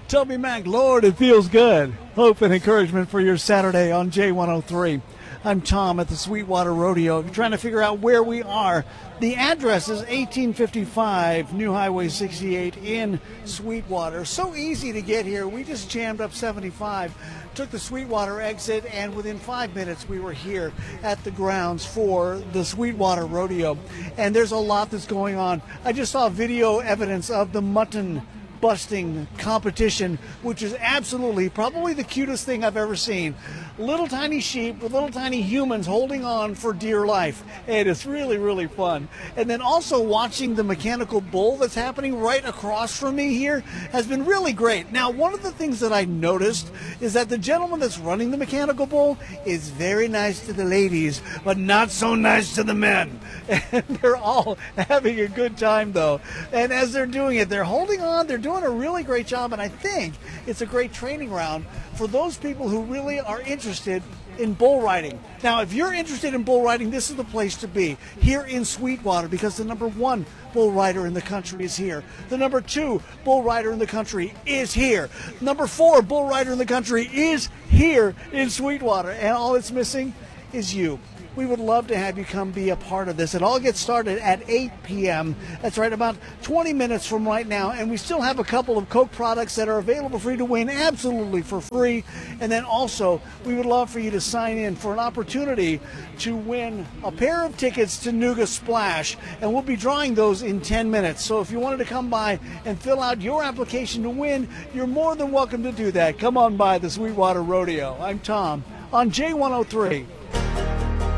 Toby Mac, Lord, it feels good. Hope and encouragement for your Saturday on J103. I'm Tom at the Sweetwater Rodeo. If you're trying to figure out where we are, the address is 1855 New Highway 68 in Sweetwater. So easy to get here. We just jammed up 75, took the Sweetwater exit, and within 5 minutes we were here at the grounds for the Sweetwater Rodeo. And there's a lot that's going on. I just saw video evidence of the mutton busting competition, which is absolutely probably the cutest thing I've ever seen. Little tiny sheep with little tiny humans holding on for dear life, and it's really, really fun. And then also watching the mechanical bull that's happening right across from me here has been really great. Now, one of the things that I noticed is that the gentleman that's running the mechanical bull is very nice to the ladies, but not so nice to the men. And they're all having a good time, though. And as they're doing it, they're holding on, they're doing a really great job, and I think it's a great training ground for those people who really are interested in bull riding. Now, if you're interested in bull riding, this is the place to be, here in Sweetwater, because the number 1 bull rider in the country is here. The number 2 bull rider in the country is here. Number 4 bull rider in the country is here in Sweetwater, and all it's missing is you. We would love to have you come be a part of this. It all gets started at 8 p.m. That's right, about 20 minutes from right now. And we still have a couple of Coke products that are available for you to win absolutely for free. And then also, we would love for you to sign in for an opportunity to win a pair of tickets to Nuga Splash. And we'll be drawing those in 10 minutes. So if you wanted to come by and fill out your application to win, you're more than welcome to do that. Come on by the Sweetwater Rodeo. I'm Tom on J103.